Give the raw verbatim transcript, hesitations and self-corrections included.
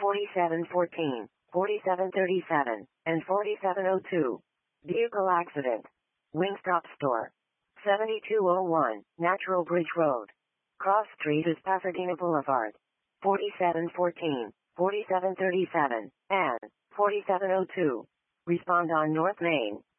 forty-seven fourteen, forty-seven thirty-seven, and forty-seven oh two. Vehicle accident. Wingstop Store. seventy-two oh one, Natural Bridge Road. Cross Street is Pasadena Boulevard. forty-seven fourteen, forty-seven thirty-seven, and forty-seven oh two. Respond on North Main.